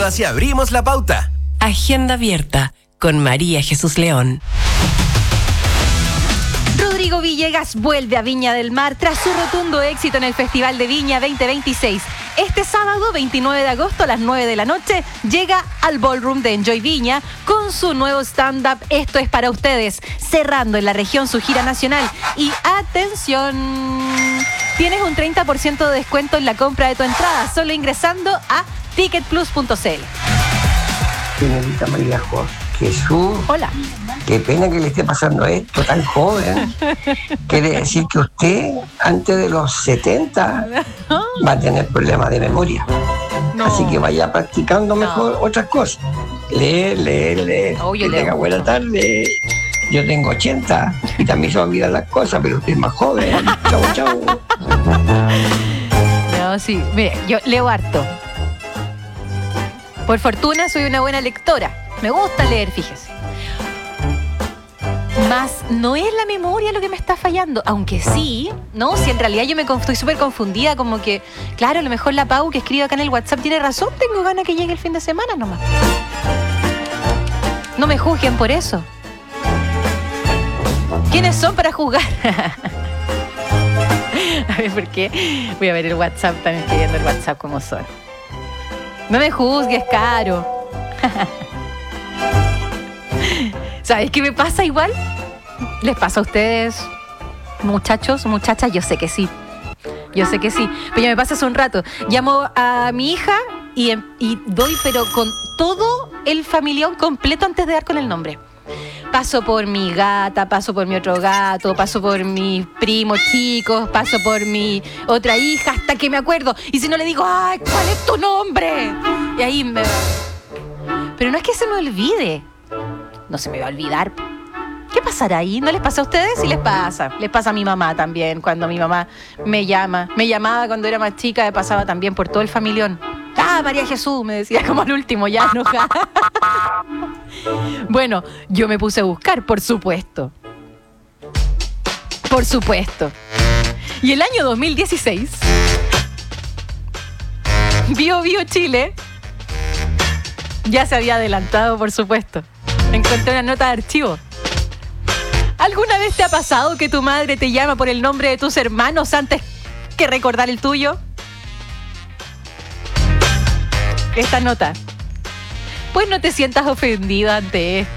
continuación abrimos la pauta. Agenda abierta con María Jesús León. Rodrigo Villegas vuelve a Viña del Mar tras su rotundo éxito en el Festival de Viña 2026. Este sábado, 29 de agosto, a las 9 de la noche, llega al Ballroom de Enjoy Viña con su nuevo stand-up Esto es para ustedes, cerrando en la región su gira nacional. Y atención, tienes un 30% de descuento en la compra de tu entrada, solo ingresando a ticketplus.cl. Señorita María Jesús. Hola. Qué pena que le esté pasando esto tan joven. Quiere decir que usted, antes de los 70, va a tener problemas de memoria. No. Así que vaya practicando mejor otras cosas. Leer. Oh, que tenga buena tarde. Yo tengo 80 y también se me olvidan las cosas, pero usted es más joven. Chau. No, sí. Mire, yo leo harto. Por fortuna soy una buena lectora. Me gusta leer, fíjese. Más no es la memoria lo que me está fallando, aunque sí, ¿no? Si en realidad yo estoy súper confundida, como que, claro, a lo mejor la Pau que escribe acá en el WhatsApp tiene razón, tengo ganas que llegue el fin de semana nomás. No me juzguen por eso. ¿Quiénes son para juzgar? A ver, ¿por qué? Voy a ver el WhatsApp, también estoy viendo el WhatsApp como son. No me juzgues, Caro. ¿Sabes qué me pasa igual? ¿Les pasa a ustedes, muchachos, muchachas? Yo sé que sí. Pero ya me pasa hace un rato. Llamo a mi hija y doy, pero con todo el familión completo antes de dar con el nombre. Paso por mi gata, paso por mi otro gato, paso por mis primos chicos, paso por mi otra hija, hasta que me acuerdo. Y si no le digo, ¡ay, cuál es tu nombre! Y ahí me... Pero no es que se me olvide. No se me va a olvidar. ¿Qué pasará ahí? ¿No les pasa a ustedes? Sí les pasa. Les pasa a mi mamá también, cuando mi mamá me llama. Me llamaba cuando era más chica, me pasaba también por todo el familión. ¡Ah, María Jesús! Me decía como al último, ya enojada. Bueno, yo me puse a buscar, por supuesto. Por supuesto. Y el año 2016, Bio Chile ya se había adelantado, por supuesto. Encontré una nota de archivo. ¿Alguna vez te ha pasado que tu madre te llama por el nombre de tus hermanos antes que recordar el tuyo? Esta nota. Pues no te sientas ofendida ante esto.